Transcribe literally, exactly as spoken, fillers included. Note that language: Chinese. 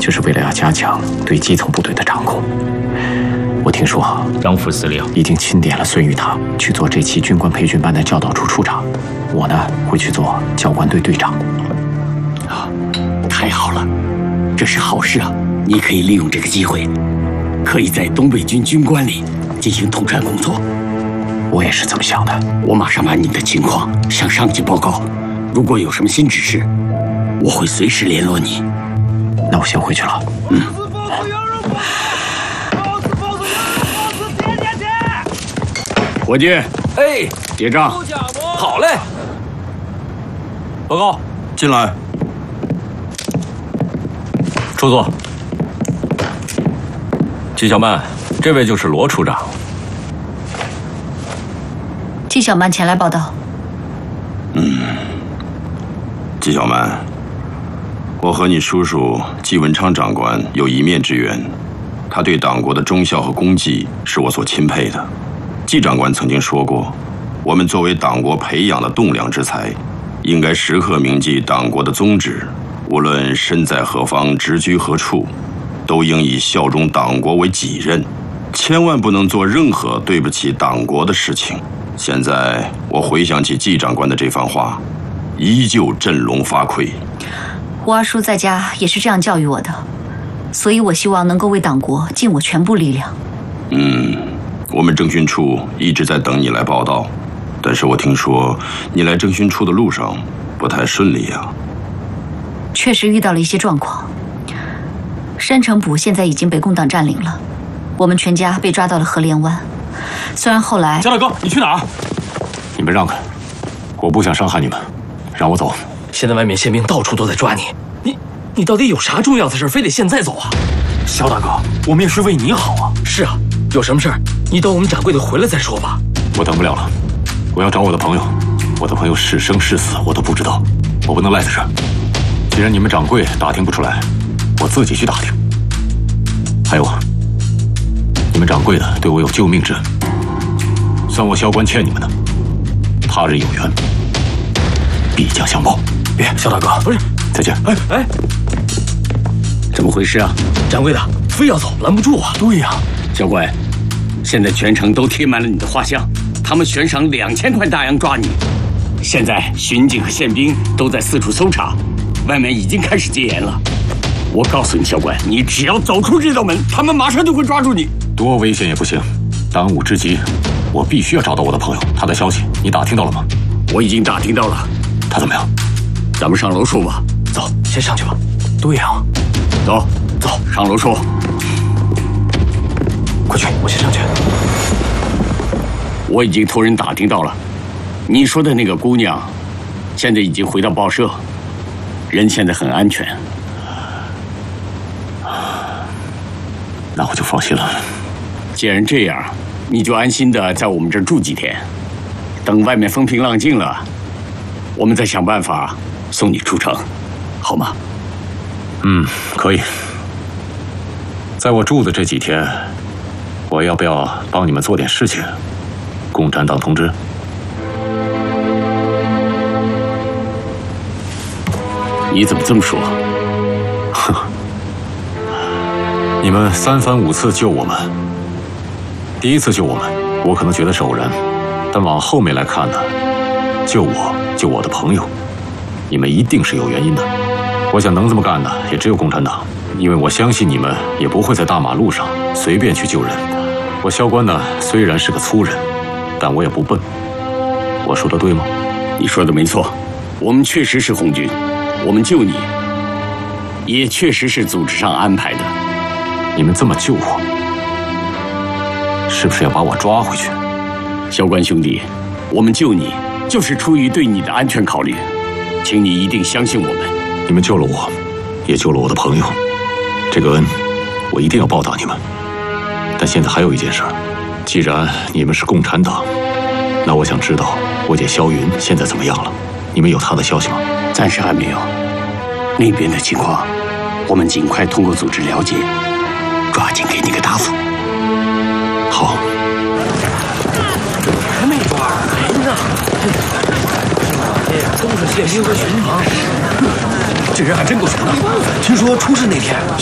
就是为了要加强对基层部队的掌控。我听说张副司令已经钦点了孙玉堂去做这期军官培训班的教导处处长，我呢会去做教官队队长。 啊，太好了，这是好事啊！你可以利用这个机会，可以在东北军军官里进行统战工作。 我也是这么想的。 我马上把你的情况向上级报告，如果有什么新指示，我会随时联络你。 那我先回去了。 嗯。伙计， 哎， 结账。 好嘞。报告， 进来。 出座。纪晓曼，这位就是罗处长。 纪晓曼前来报道。 嗯，纪晓曼，我和你叔叔纪文昌长官有一面之缘，他对党国的忠孝和功绩是我所钦佩的。纪长官曾经说过，我们作为党国培养的栋梁之才，应该时刻铭记党国的宗旨，无论身在何方、职居何处，都应以效忠党国为己任，千万不能做任何对不起党国的事情。现在我回想起纪长官的这番话，依旧振聋发聩。 我二叔在家也是这样教育我的，所以我希望能够为党国尽我全部力量。 嗯。我们政训处一直在等你来报道，但是我听说你来政训处的路上不太顺利呀。 确实遇到了一些状况。山城堡现在已经被共党占领了，我们全家被抓到了河连湾。虽然后来…… 江大哥，你去哪儿？ 你们让开，我不想伤害你们，让我走。 现在外面宪兵到处都在抓你，你你到底有啥重要的事，非得现在走啊？ 肖大哥，我们也是为你好啊。 是啊。有什么事儿，你等我们掌柜的回来再说吧。 我等不了了，我要找我的朋友。我的朋友是生是死我都不知道，我不能赖在这儿。既然你们掌柜打听不出来，我自己去打听。还有，你们掌柜的对我有救命之恩，算我萧关欠你们的。他日有缘，必将相报。 别，肖大哥，不是， 再见。 哎哎， 怎么回事啊？ 掌柜的非要走，拦不住啊。 对呀。 小怪，现在全城都贴满了你的画像，他们悬赏两千块大洋抓你。现在巡警和宪兵都在四处搜查，外面已经开始戒严了。我告诉你，小怪，你只要走出这道门，他们马上就会抓住你。 多危险也不行，当务之急，我必须要找到我的朋友。他的消息你打听到了吗？ 我已经打听到了。 他怎么样？ 咱们上楼说吧。 走，先上去吧。 对呀， 走走，上楼说。 快去，我先上去。 我已经托人打听到了，你说的那个姑娘，现在已经回到报社，人现在很安全。 那我就放心了。 既然这样，你就安心的在我们这儿住几天，等外面风平浪静了，我们再想办法送你出城，好吗？ 嗯，可以。在我住的这几天，我要不要帮你们做点事情？共产党同志。 你怎么这么说？ 哼，你们三番五次救我们，第一次救我们，我可能觉得是偶然，但往后面来看呢，救我，救我的朋友，你们一定是有原因的。我想能这么干的，也只有共产党，因为我相信你们也不会在大马路上随便去救人。我萧关呢，虽然是个粗人，但我也不笨。我说的对吗？ 你说的没错，我们确实是红军，我们救你，也确实是组织上安排的。 你们这么救我，是不是要把我抓回去？ 萧关兄弟，我们救你就是出于对你的安全考虑，请你一定相信我们。 你们救了我，也救了我的朋友，这个恩我一定要报答你们。但现在还有一件事儿，既然你们是共产党，那我想知道我姐萧云现在怎么样了？你们有她的消息吗？ 暂时还没有，那边的情况我们尽快通过组织了解，抓紧给你个答复。 好。 还没抓人呢，这都是宪兵和巡防，这人还真够强的。 听说出事那天，